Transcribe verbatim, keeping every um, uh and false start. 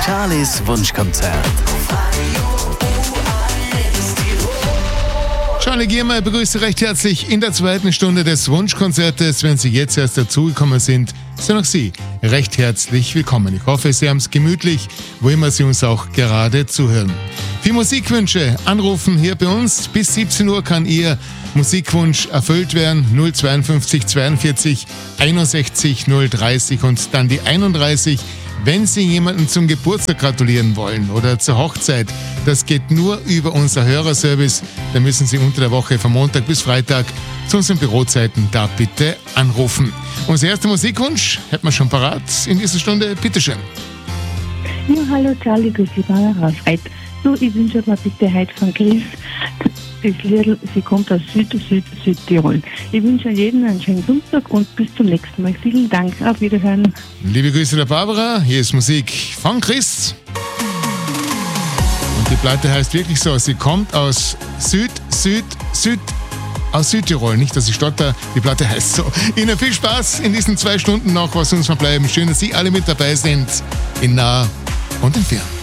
Charlies Wunschkonzert. Charlie Giermeier begrüße recht herzlich in der zweiten Stunde des Wunschkonzertes. Wenn Sie jetzt erst dazugekommen sind, sind auch Sie recht herzlich willkommen. Ich hoffe, Sie haben es gemütlich, wo immer Sie uns auch gerade zuhören. Für Musikwünsche anrufen hier bei uns. Bis siebzehn Uhr kann Ihr Musikwunsch erfüllt werden. null zweiundfünfzig zweiundvierzig einundsechzig null dreißig und dann die einunddreißig. Wenn Sie jemanden zum Geburtstag gratulieren wollen oder zur Hochzeit, das geht nur über unser Hörerservice. Da müssen Sie unter der Woche von Montag bis Freitag zu unseren Bürozeiten da bitte anrufen. Unser erster Musikwunsch hat man schon parat in dieser Stunde. Bitteschön. Ja, hallo Charlie, grüß dich, Barbara Freit. So, ich wünsche mir bitte heute von Chris das Lied, sie kommt aus Süd, Süd, Südtirol. Ich wünsche jedem einen schönen Sonntag und bis zum nächsten Mal. Vielen Dank, auf Wiederhören. Liebe Grüße der Barbara, hier ist Musik von Chris. Und die Platte heißt wirklich so, sie kommt aus Süd, Süd, Süd, aus Südtirol. Nicht, dass ich stotter, die Platte heißt so. Ihnen viel Spaß in diesen zwei Stunden noch, was uns verbleiben. Schön, dass Sie alle mit dabei sind, in nah und in fern.